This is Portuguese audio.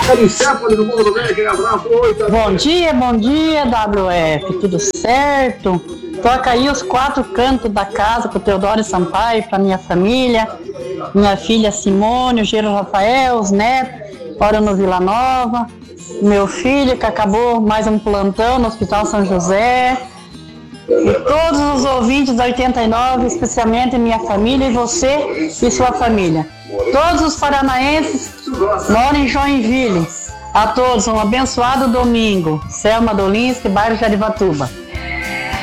Bom dia, WF, tudo certo? Toca aí os 4 cantos da casa pro Teodoro Sampaio, pra minha família, minha filha Simone, o Gero Rafael, os netos, moram no Vila Nova, meu filho que acabou mais um plantão no Hospital São José, e todos os ouvintes da 89, especialmente minha família e você e sua família. Todos os paranaenses moram em Joinville. A todos um abençoado domingo. Selma Dolinski, bairro Jarivatuba.